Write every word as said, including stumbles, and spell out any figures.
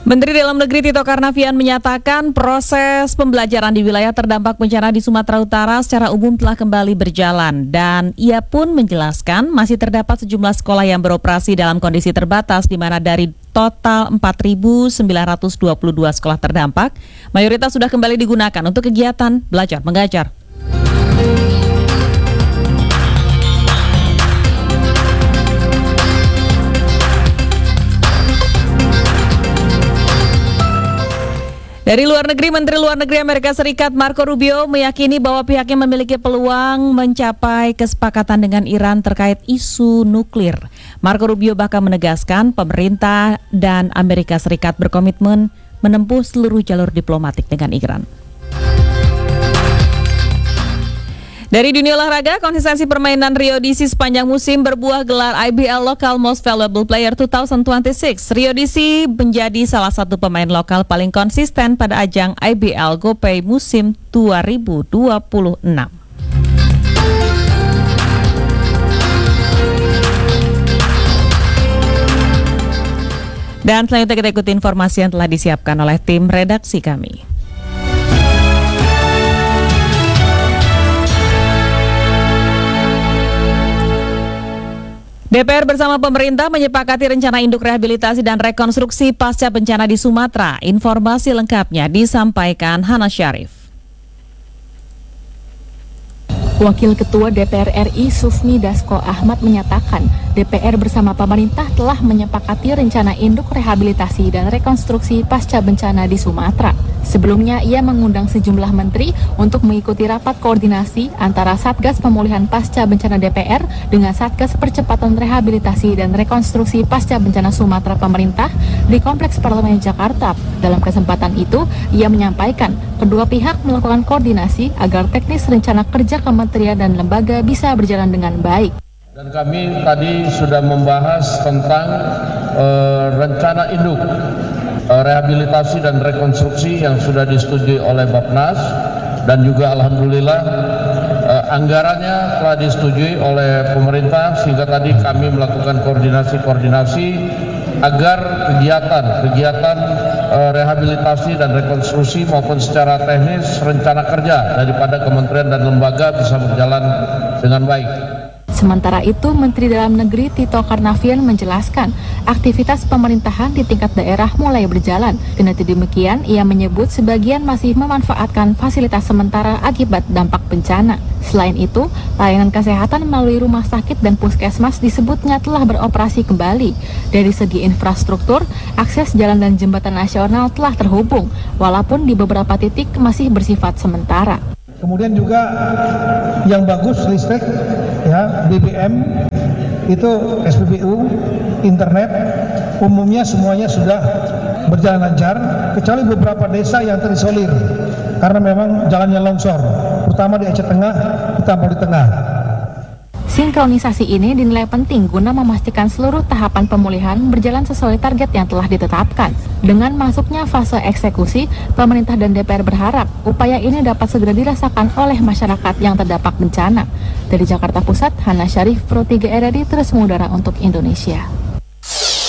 Menteri Dalam Negeri Tito Karnavian menyatakan proses pembelajaran di wilayah terdampak bencana di Sumatera Utara secara umum telah kembali berjalan, dan ia pun menjelaskan masih terdapat sejumlah sekolah yang beroperasi dalam kondisi terbatas, di mana dari total empat ribu sembilan ratus dua puluh dua sekolah terdampak, mayoritas sudah kembali digunakan untuk kegiatan belajar mengajar. Dari luar negeri, Menteri Luar Negeri Amerika Serikat Marco Rubio meyakini bahwa pihaknya memiliki peluang mencapai kesepakatan dengan Iran terkait isu nuklir. Marco Rubio bahkan menegaskan pemerintah dan Amerika Serikat berkomitmen menempuh seluruh jalur diplomatik dengan Iran. Dari dunia olahraga, konsistensi permainan Rio D C sepanjang musim berbuah gelar I B L Local Most Valuable Player dua ribu dua puluh enam. Rio D C menjadi salah satu pemain lokal paling konsisten pada ajang I B L GoPay musim dua ribu dua puluh enam. Dan selanjutnya kita ikuti informasi yang telah disiapkan oleh tim redaksi kami. D P R bersama pemerintah menyepakati rencana induk rehabilitasi dan rekonstruksi pasca bencana di Sumatera. Informasi lengkapnya disampaikan Hana Syarif. Wakil Ketua D P R R I Sufmi Dasko Ahmad menyatakan D P R bersama pemerintah telah menyepakati rencana induk rehabilitasi dan rekonstruksi pasca bencana di Sumatera. Sebelumnya, ia mengundang sejumlah menteri untuk mengikuti rapat koordinasi antara Satgas Pemulihan Pasca Bencana D P R dengan Satgas Percepatan Rehabilitasi dan Rekonstruksi Pasca Bencana Sumatera pemerintah di Kompleks Parlemen Jakarta. Dalam kesempatan itu, ia menyampaikan kedua pihak melakukan koordinasi agar teknis rencana kerja kementerian dan lembaga bisa berjalan dengan baik. Dan kami tadi sudah membahas tentang uh, rencana induk uh, rehabilitasi dan rekonstruksi yang sudah disetujui oleh Bapnas, dan juga alhamdulillah uh, anggarannya telah disetujui oleh pemerintah, sehingga tadi kami melakukan koordinasi-koordinasi agar kegiatan-kegiatan uh, rehabilitasi dan rekonstruksi maupun secara teknis rencana kerja daripada kementerian dan lembaga bisa berjalan dengan baik. Sementara itu, Menteri Dalam Negeri Tito Karnavian menjelaskan aktivitas pemerintahan di tingkat daerah mulai berjalan. Kendati demikian, ia menyebut sebagian masih memanfaatkan fasilitas sementara akibat dampak bencana. Selain itu, layanan kesehatan melalui rumah sakit dan puskesmas disebutnya telah beroperasi kembali. Dari segi infrastruktur, akses jalan dan jembatan nasional telah terhubung, walaupun di beberapa titik masih bersifat sementara. Kemudian juga yang bagus listrik, ya, B B M, itu S P B U, internet, umumnya semuanya sudah berjalan lancar, kecuali beberapa desa yang terisolir karena memang jalannya longsor, terutama di Aceh Tengah, ditambah di tengah. Sinkronisasi ini dinilai penting guna memastikan seluruh tahapan pemulihan berjalan sesuai target yang telah ditetapkan. Dengan masuknya fase eksekusi, pemerintah dan D P R berharap upaya ini dapat segera dirasakan oleh masyarakat yang terdampak bencana. Dari Jakarta Pusat, Hana Syarif, Pro tiga R R I terus mengudara untuk Indonesia.